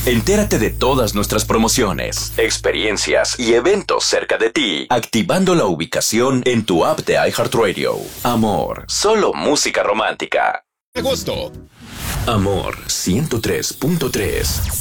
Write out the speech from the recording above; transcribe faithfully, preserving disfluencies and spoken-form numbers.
Entérate de todas nuestras promociones, experiencias y eventos cerca de ti, activando la ubicación en tu app de iHeartRadio. Amor, solo música romántica. Agosto. Amor ciento tres punto tres.